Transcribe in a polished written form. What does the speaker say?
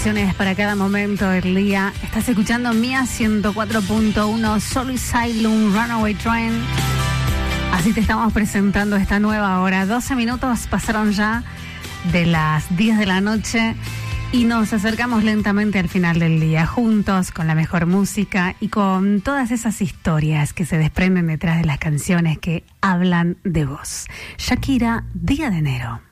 canciones para cada momento del día. Estás escuchando Mía 104.1, Soul Asylum, Runaway Train. Así te estamos presentando esta nueva hora. 12 minutos pasaron ya de las 10 de la noche y nos acercamos lentamente al final del día, juntos, con la mejor música y con todas esas historias que se desprenden detrás de las canciones que hablan de vos. Shakira, Día de Enero.